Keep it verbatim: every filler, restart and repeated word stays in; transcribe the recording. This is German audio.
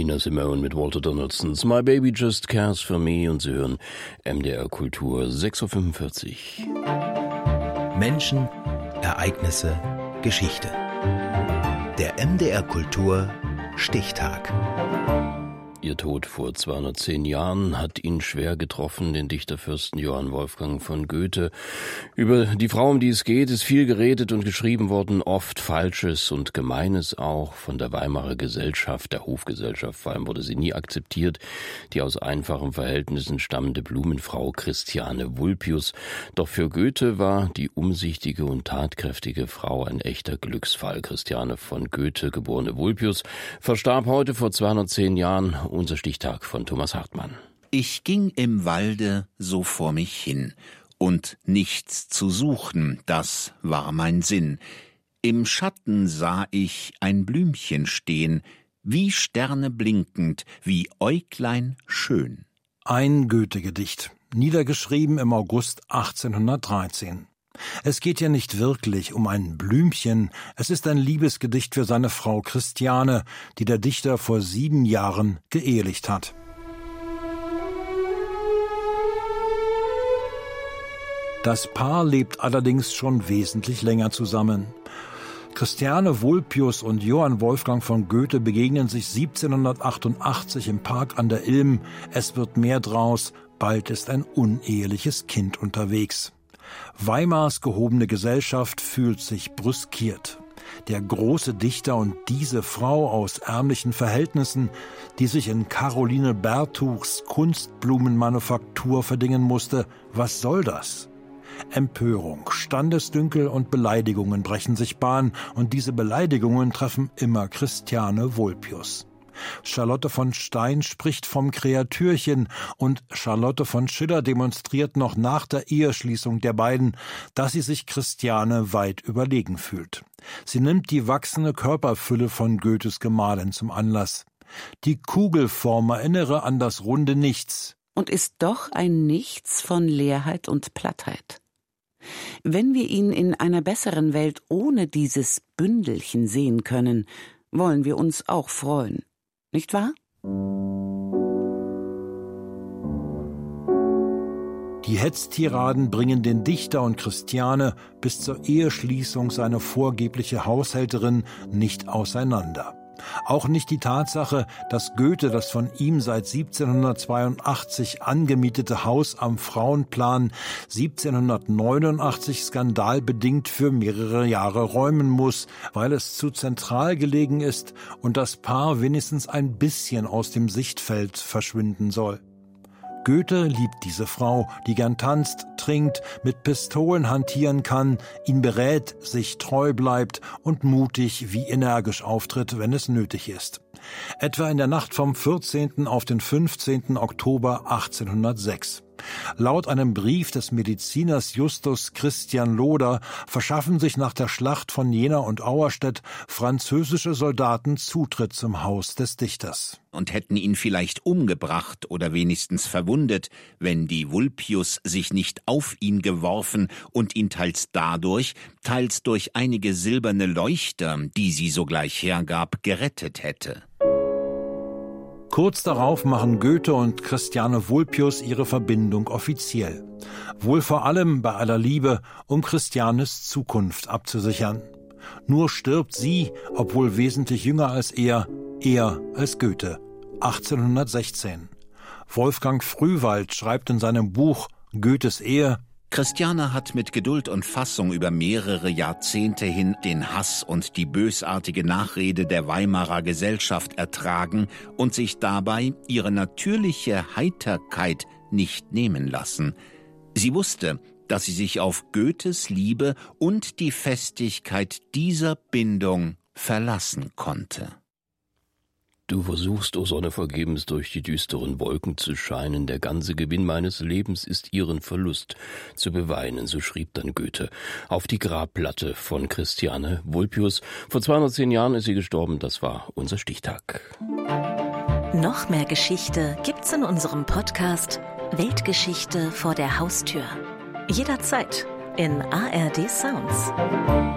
Nina Simone mit Walter Donaldsons My Baby Just Cares for Me und Sie hören M D R Kultur sechs Uhr fünfundvierzig. Menschen, Ereignisse, Geschichte. Der M D R Kultur Stichtag. Ihr Tod vor zweihundertzehn Jahren hat ihn schwer getroffen, den Dichterfürsten Johann Wolfgang von Goethe. Über die Frau, um die es geht, ist viel geredet und geschrieben worden, oft Falsches und Gemeines auch. Von der Weimarer Gesellschaft, der Hofgesellschaft vor allem, wurde sie nie akzeptiert. Die aus einfachen Verhältnissen stammende Blumenfrau Christiane Vulpius. Doch für Goethe war die umsichtige und tatkräftige Frau ein echter Glücksfall. Christiane von Goethe, geborene Vulpius, verstarb heute vor zweihundertzehn Jahren. Unser Stichtag von Thomas Hartmann. Ich ging im Walde so vor mich hin, und nichts zu suchen, das war mein Sinn. Im Schatten sah ich ein Blümchen stehen, wie Sterne blinkend, wie Äuglein schön. Ein Goethe-Gedicht, niedergeschrieben im August achtzehnhundertdreizehn. Es geht ja nicht wirklich um ein Blümchen, es ist ein Liebesgedicht für seine Frau Christiane, die der Dichter vor sieben Jahren geehelicht hat. Das Paar lebt allerdings schon wesentlich länger zusammen. Christiane Vulpius und Johann Wolfgang von Goethe begegnen sich siebzehnhundertachtundachtzig im Park an der Ilm. Es wird mehr draus, bald ist ein uneheliches Kind unterwegs. Weimars gehobene Gesellschaft fühlt sich brüskiert. Der große Dichter und diese Frau aus ärmlichen Verhältnissen, die sich in Caroline Bertuchs Kunstblumenmanufaktur verdingen musste, was soll das? Empörung, Standesdünkel und Beleidigungen brechen sich Bahn, und diese Beleidigungen treffen immer Christiane Vulpius. Charlotte von Stein spricht vom Kreatürchen, und Charlotte von Schiller demonstriert noch nach der Eheschließung der beiden, dass sie sich Christiane weit überlegen fühlt. Sie nimmt die wachsende Körperfülle von Goethes Gemahlin zum Anlass. Die Kugelform erinnere an das runde Nichts. Und ist doch ein Nichts von Leerheit und Plattheit. Wenn wir ihn in einer besseren Welt ohne dieses Bündelchen sehen können, wollen wir uns auch freuen. Nicht wahr? Die Hetztiraden bringen den Dichter und Christiane bis zur Eheschließung seine vorgebliche Haushälterin nicht auseinander. Auch nicht die Tatsache, dass Goethe das von ihm seit siebzehnhundertzweiundachtzig angemietete Haus am Frauenplan siebzehnhundertneunundachtzig skandalbedingt für mehrere Jahre räumen muss, weil es zu zentral gelegen ist und das Paar wenigstens ein bisschen aus dem Sichtfeld verschwinden soll. Goethe liebt diese Frau, die gern tanzt, trinkt, mit Pistolen hantieren kann, ihn berät, sich treu bleibt und mutig wie energisch auftritt, wenn es nötig ist. Etwa in der Nacht vom vierzehnten auf den fünfzehnten Oktober achtzehnhundertsechs. Laut einem Brief des Mediziners Justus Christian Loder verschaffen sich nach der Schlacht von Jena und Auerstedt französische Soldaten Zutritt zum Haus des Dichters. Und hätten ihn vielleicht umgebracht oder wenigstens verwundet, wenn die Vulpius sich nicht auf ihn geworfen und ihn teils dadurch, teils durch einige silberne Leuchter, die sie sogleich hergab, gerettet hätte. Kurz darauf machen Goethe und Christiane Vulpius ihre Verbindung offiziell. Wohl vor allem bei aller Liebe, um Christianes Zukunft abzusichern. Nur stirbt sie, obwohl wesentlich jünger als er, eher als Goethe. achtzehnhundertsechzehn. Wolfgang Frühwald schreibt in seinem Buch Goethes Ehe: Christiane hat mit Geduld und Fassung über mehrere Jahrzehnte hin den Hass und die bösartige Nachrede der Weimarer Gesellschaft ertragen und sich dabei ihre natürliche Heiterkeit nicht nehmen lassen. Sie wusste, dass sie sich auf Goethes Liebe und die Festigkeit dieser Bindung verlassen konnte. Du versuchst, o Sonne, vergebens durch die düsteren Wolken zu scheinen. Der ganze Gewinn meines Lebens ist ihren Verlust zu beweinen, so schrieb dann Goethe auf die Grabplatte von Christiane Vulpius. Vor zweihundertzehn Jahren ist sie gestorben, das war unser Stichtag. Noch mehr Geschichte gibt's in unserem Podcast Weltgeschichte vor der Haustür. Jederzeit in A R D Sounds.